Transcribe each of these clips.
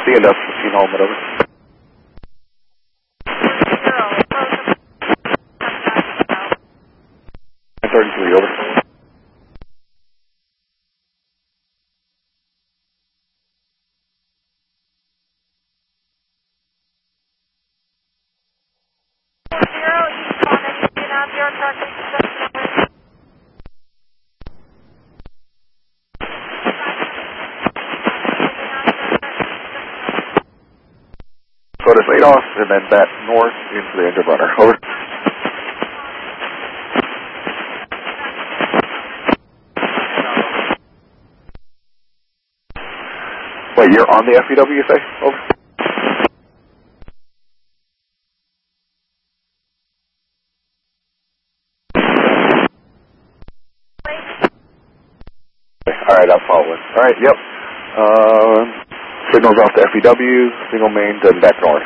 CNF 15 Holman, over. 33, over. So it's 8 off, and then back north into the engine runner. Over. Wait, you're on the FEW, you say? Over. Alright, I'm following. Alright, yep. Signals off the FEW, single main, then back north.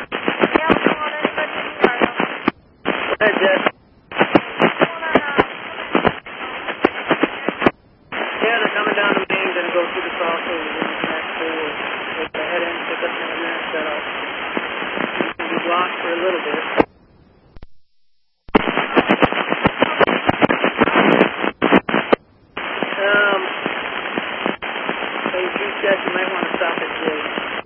Yeah, they're coming down the main, gonna go through the crossover, connect forward. Take the head in, pick up the internet setup. It's gonna be blocked for a little bit.